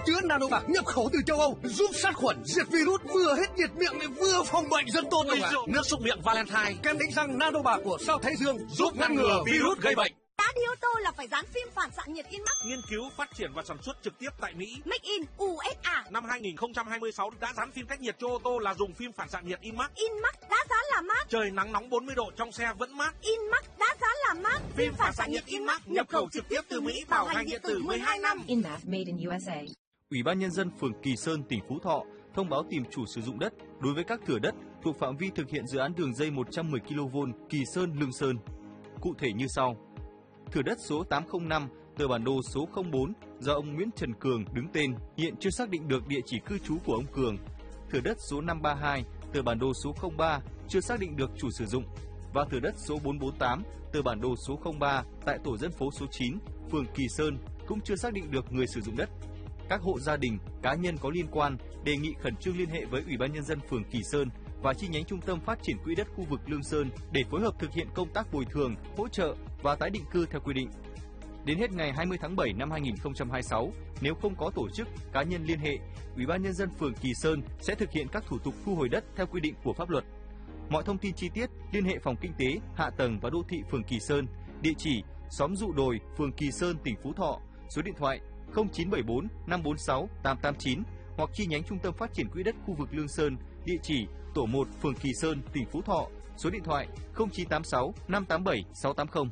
chứa nanobark nhập khẩu từ châu Âu, giúp sát khuẩn, diệt virus, vừa hết nhiệt miệng lại vừa phòng bệnh rất tốt. Nước súc miệng Valentine, kem đánh răng nanobark của Sao Thái Dương giúp ngăn ngừa virus gây bệnh. Đã đi ô tô là phải dán phim phản xạ nhiệt Inmax. Nghiên cứu, phát triển và sản xuất trực tiếp tại Mỹ. Make in USA. Năm 2026 đã dán phim cách nhiệt cho ô tô là dùng phim phản xạ nhiệt Inmax. Inmax đã dán là mát. Trời nắng nóng 40 độ trong xe vẫn mát. Inmax đã dán là mát. Phim phản xạ nhiệt Inmax nhập khẩu trực tiếp từ Mỹ, bảo hành điện tử 12 năm. Inmax made in USA. Ủy ban Nhân dân phường Kỳ Sơn, tỉnh Phú Thọ thông báo tìm chủ sử dụng đất đối với các thửa đất thuộc phạm vi thực hiện dự án đường dây 110 kV Kỳ Sơn - Lương Sơn. Cụ thể như sau: thửa đất số 805, tờ bản đồ số 04 do ông Nguyễn Trần Cường đứng tên, hiện chưa xác định được địa chỉ cư trú của ông Cường. Thửa đất số 532, tờ bản đồ số 03 chưa xác định được chủ sử dụng, và thửa đất số 448, tờ bản đồ số 03 tại tổ dân phố số 9, phường Kỳ Sơn cũng chưa xác định được người sử dụng đất. Các hộ gia đình, cá nhân có liên quan đề nghị khẩn trương liên hệ với Ủy ban Nhân dân phường Kỳ Sơn và chi nhánh Trung tâm Phát triển Quỹ đất khu vực Lương Sơn để phối hợp thực hiện công tác bồi thường, hỗ trợ và tái định cư theo quy định. Đến hết ngày 20 tháng 7 năm 2026, nếu không có tổ chức, cá nhân liên hệ, Ủy ban Nhân dân phường Kỳ Sơn sẽ thực hiện các thủ tục thu hồi đất theo quy định của pháp luật. Mọi thông tin chi tiết liên hệ Phòng Kinh tế, Hạ tầng và Đô thị phường Kỳ Sơn, địa chỉ xóm Dụ Đồi, phường Kỳ Sơn, tỉnh Phú Thọ, số điện thoại 0974 546 889 hoặc chi nhánh Trung tâm Phát triển Quỹ đất khu vực Lương Sơn, địa chỉ tổ 1, phường Kỳ Sơn, tỉnh Phú Thọ, số điện thoại 0986 587 680.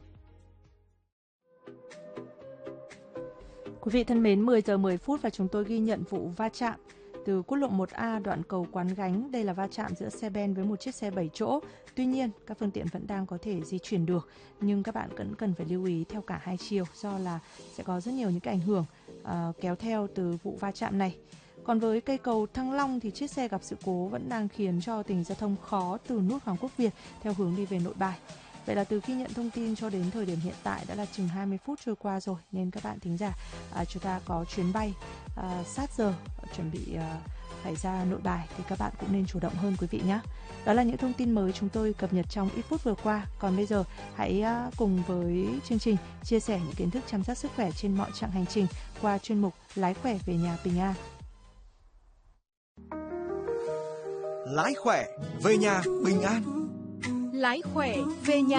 Quý vị thân mến, 10 giờ 10 phút và chúng tôi ghi nhận vụ va chạm từ quốc lộ 1A đoạn cầu Quán Gánh. Đây là va chạm giữa xe ben với một chiếc xe 7 chỗ. Tuy nhiên, các phương tiện vẫn đang có thể di chuyển được, nhưng các bạn vẫn cần phải lưu ý theo cả hai chiều do là sẽ có rất nhiều những cái ảnh hưởng kéo theo từ vụ va chạm này. Còn với cây cầu Thăng Long thì chiếc xe gặp sự cố vẫn đang khiến cho tình giao thông khó từ nút Hoàng Quốc Việt theo hướng đi về Nội Bài. Vậy là từ khi nhận thông tin cho đến thời điểm hiện tại đã là chừng 20 phút trôi qua rồi, nên các bạn thính giả chúng ta có chuyến bay sát giờ chuẩn bị phải ra Nội Bài thì các bạn cũng nên chủ động hơn quý vị nhé. Đó là những thông tin mới chúng tôi cập nhật trong ít phút vừa qua. Còn bây giờ hãy cùng với chương trình chia sẻ những kiến thức chăm sóc sức khỏe trên mọi chặng hành trình qua chuyên mục Lái khỏe về nhà bình an. Lái khỏe về nhà bình an. Lái khỏe về nhà